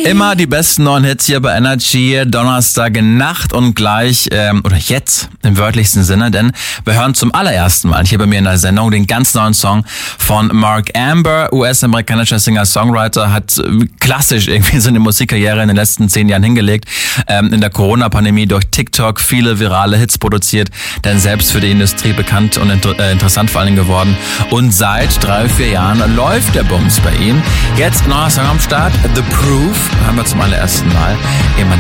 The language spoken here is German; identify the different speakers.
Speaker 1: Immer die besten neuen Hits hier bei Energy, Donnerstag Nacht und gleich, oder jetzt im wörtlichsten Sinne, denn wir hören zum allerersten Mal hier bei mir in der Sendung den ganz neuen Song von Mark Amber, US-amerikanischer Singer-Songwriter, hat klassisch irgendwie so eine Musikkarriere in den letzten 10 Jahren hingelegt, in der Corona-Pandemie durch TikTok viele virale Hits produziert, denn selbst für die Industrie bekannt und interessant vor allen Dingen geworden und seit 3-4 Jahren läuft der Bums bei ihm. Jetzt neuer Song am Start, The Proof, haben wir zum allerersten Mal.